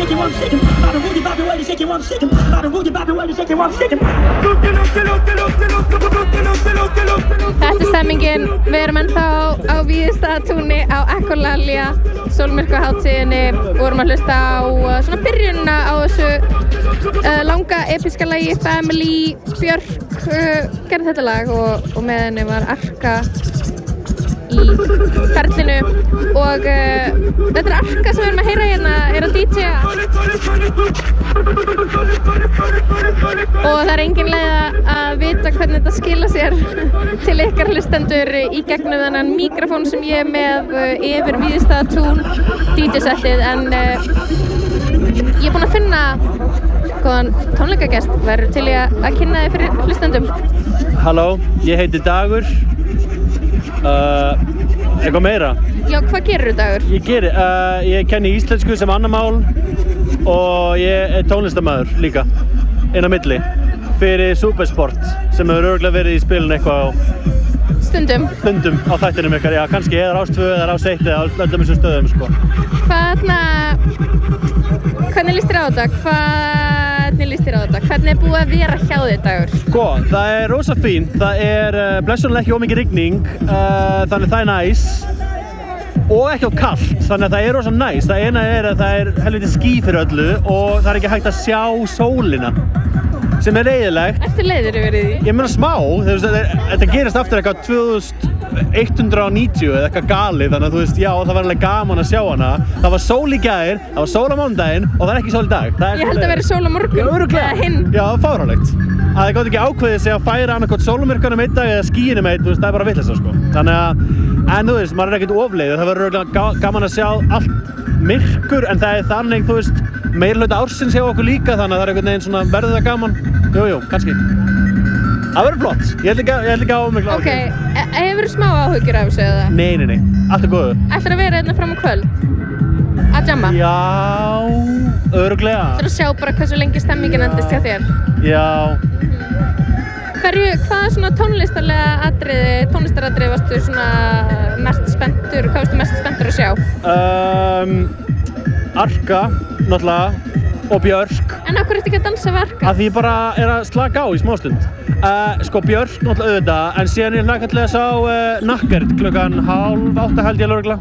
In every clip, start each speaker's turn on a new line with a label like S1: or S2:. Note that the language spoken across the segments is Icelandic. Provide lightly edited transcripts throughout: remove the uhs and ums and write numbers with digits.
S1: Þetta stemmingin, við erum ennþá á Víðistaðatúni á Ekolalia sólmyrkvahátíðinni og vorum að hlusta á svona byrjunina á þessu langa episka lagi Family. Björk gerði þetta lag og með henni var Arka í ferlinu og þetta er Arka sem við erum að heyra hérna, er að DJ-a og það er engin leið að vita hvernig þetta skila sér til ykkar hlustendur í gegnum þennan mikrofón sem ég er með yfir Víðistaðatún DJ-settið en ég er búin að finna góðan tónleikagest, verður til ég að kynna þig fyrir hlustendum.
S2: Halló, ég heiti Dagur. Eitthvað meira?
S1: Já, hvað gerirðu Dagur?
S2: Ég kenni íslensku sem annað mál og ég er tónlistarmaður líka, inn á milli, fyrir Supersport sem hefur örugglega verið í spilinu eitthvað á
S1: Stundum
S2: á þættinum ykkar, já, kannski eða Rás 2 eða Rás 1 eða öllum þessum stöðum, sko.
S1: Hvernig líst þér á þetta? Hvernig er búið að vera hjá þér Dagur?
S2: Sko, það er rosa fínt, það er blessunarlega ekki ómikið rigning, þannig það er næs og ekki á kalt, þannig að það er rosa næs. Það eina er að það er helviti ský fyrir öllu og það er ekki hægt að sjá sólina, sem er leiðilegt.
S1: Ertu leiður yfir því?
S2: Ég meina smá, þetta gerist aftur eitthvað 2190 eða eitthvað galið, þannig að þú veist, já, það var alveg gaman að sjá hana. Það var sól í gær, það var sól á mánudaginn og það er ekki sól í dag.
S1: Ég held að vera sól á morgun.
S2: Já, örugglega.
S1: Eða hinn.
S2: Já, það er fáránlegt. Að það gátt ekki ákveðið sig að færa annarkot sólmyrkvanum einn dag eða skýinum einn, þú veist, það er bara vitleysa, sko. Þannig að, en þú veist, maður er ekkert ofleiður, það verður örugglega gaman að sjá allt myrkur, en það er þannig, þú veist, meirihluta ársins hjá okkur líka, þannig að það er einhvern veginn svona verður það gaman. Jú, kannski. Það verður flott. Ég held ekki á miklu áhyggjur.
S1: Ok, hefurðu smá áhyggjur af þessu eða?
S2: Nei. Allt er góðu.
S1: Ætlarðu að vera hérna fram á kvöld? Að jamma?
S2: Já, örugglega.
S1: Ætlarðu að sjá bara hversu lengi stemmingin endist hjá þér?
S2: Já.
S1: Hvaða svona tónlistaratriði varstu svona mest spenntur, hvað varstu mest spenntur að sjá?
S2: Arka, náttúrulega, og Björk.
S1: En af hverju ertu ekki að dansa við Arka?
S2: Að því ég bara er að slaka á í smástund. Sko Björk, náttúrulega auðvitað, en síðan ég hlakkaði að sá Nakkert klukkan 7:30 held ég lögregla.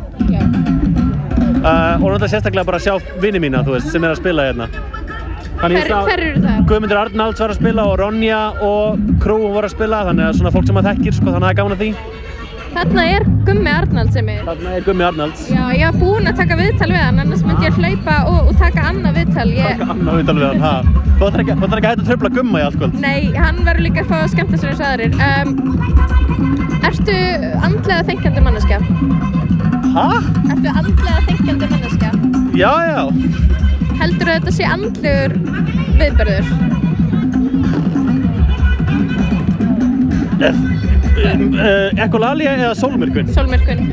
S2: Og náttúrulega sérstaklega bara að sjá vini mína, þú veist, sem er að spila hérna.
S1: Hver eru það?
S2: Guðmundur Arnalds var að spila og Ronja og Crew voru að spila, þannig að svona fólk sem maður þekkir, sko, þannig að það er gaman að því.
S1: Þarna er Gummi Arnalds sem er.
S2: Þarna er Gummi Arnalds.
S1: Já, ég var búinn að taka viðtal við hann, annars myndi ég hlaupa og taka annað viðtal.
S2: Taka annað viðtal við hann, ha? Þú ætlar ekki að hætta að trufla Gumma í allt kvöld?
S1: Nei, hann verður líka að fá að skemmta sér eins og aðrir. Ertu andlega þenkjandi manneskja?
S2: Ha?
S1: Ertu andlega þenkjandi manneskja?
S2: Já.
S1: Heldurðu að þetta sé andlegur viðburður?
S2: Ekolalia eða sólmyrkvinn?
S1: Sólmyrkvinn.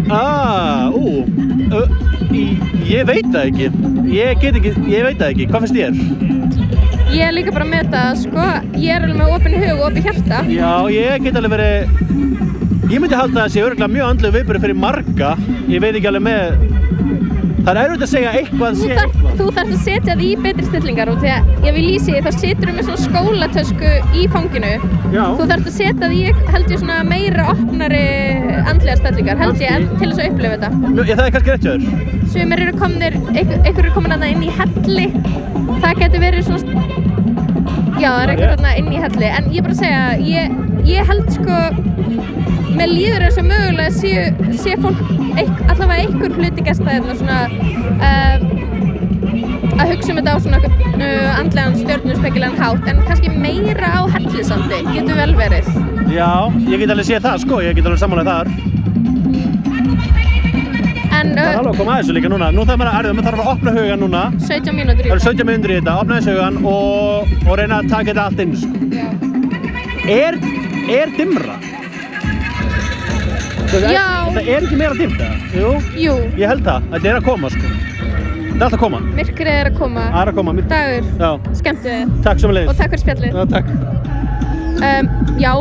S2: Ég veit það ekki. Ég veit það ekki. Hvað finnst þér?
S1: Ég er líka bara með þetta, sko. Ég er alveg með opinn hug og opið hjarta.
S2: Já, ég get alveg verið... Ég myndi halda að það sé örugglega mjög andlegur viðburður fyrir marga. Ég veit ekki alveg með... Það er erfitt að segja eitthvað sé eitthvað. Þú
S1: þarft að setja það í betri stillingar og þegar ég vil lýsa því, þá setur með svona skólatösku í fanginu. Já. Þú þarft að setja það í, held ég, svona meira opnari andlegar stillingar, held ég, til þess að upplifa þetta.
S2: Það er kannski rétt hjá þér.
S1: Sumir eru komnir, einhver eru komin þarna inn í helli. Það getur verið svona... Já, það er einhver þarna inn í helli. En ég bara að segja, ég held sko... Mér líður eins og mögulega sé fólk allavega einhver hluti gesta hérna svona að hugsa þetta á svona andlegan stjörnuspekilegan hátt en kannski meira á hellisandi, getur vel verið.
S2: Já, ég get alveg séð það sko, ég get alveg samanlega þar. En það er alveg að koma að þessu líka núna. Nú þarf maður að opna hugan núna.
S1: 17 mínútur í þetta.
S2: Það eru 17 mínútur í þetta, opna þessu hugan og reyna að taka þetta allt inn sko. Já. Er dimmra?
S1: Já.
S2: Það er ekki meira dimmt eða?
S1: Jú.
S2: Ég held það, þetta er að koma sko. Það er alltaf að koma.
S1: Myrkrið er að koma.
S2: Það er að koma.
S1: Dagur.
S2: Já.
S1: Skemmtu þið.
S2: Takk sömuleiðis.
S1: Og takk fyrir spjallið.
S2: Já, takk.
S1: Já.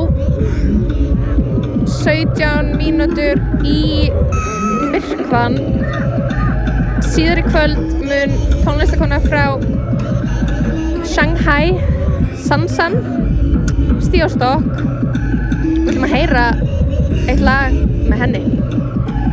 S1: 17 mínútur í myrkvann Síðar í kvöld mun tónlistakona frá Shanghai, Sansan, stíga á stokk. Við ætlum að heyra eitt lag með henni.